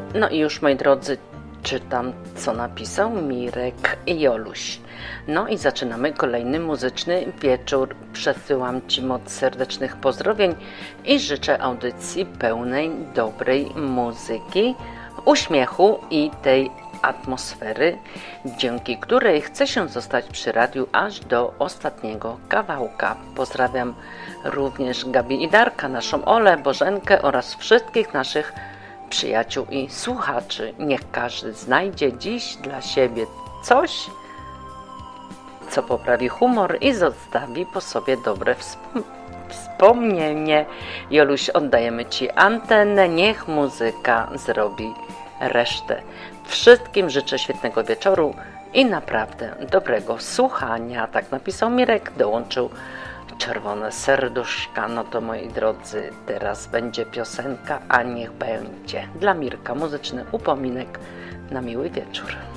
No i już, moi drodzy, czytam, co napisał Mirek Joluś. No i zaczynamy kolejny muzyczny wieczór. Przesyłam Ci moc serdecznych pozdrowień i życzę audycji pełnej dobrej muzyki, uśmiechu i tej atmosfery, dzięki której chce się zostać przy radiu aż do ostatniego kawałka. Pozdrawiam również Gabi i Darka, naszą Olę, Bożenkę oraz wszystkich naszych przyjaciół i słuchaczy. Niech każdy znajdzie dziś dla siebie coś, co poprawi humor i zostawi po sobie dobre wspomnienie. Joluś, oddajemy Ci antenę, niech muzyka zrobi resztę. Wszystkim życzę świetnego wieczoru i naprawdę dobrego słuchania. Tak napisał Mirek, dołączył czerwone serduszka. No to, moi drodzy, teraz będzie piosenka, a niech będzie dla Mirka muzyczny upominek na miły wieczór.